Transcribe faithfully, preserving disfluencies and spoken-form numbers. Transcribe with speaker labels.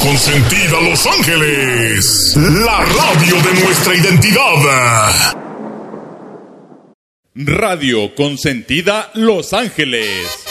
Speaker 1: Consentida Los Ángeles, la radio de nuestra identidad.
Speaker 2: Radio Consentida Los Ángeles.